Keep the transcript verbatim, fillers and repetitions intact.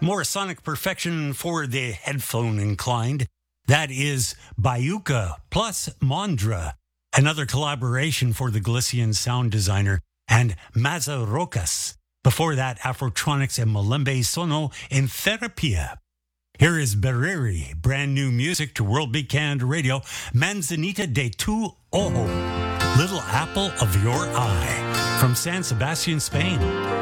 More sonic perfection for the headphone inclined. That is Bayuca plus Mondra, another collaboration for the Galician sound designer, and Mazarocas. Before that, Afrotronics and Malembe Sono in Therapia. Here is Bereri, brand new music to World Beat Canada Radio, Manzanita de tu Ojo, Little Apple of Your Eye, from San Sebastian, Spain.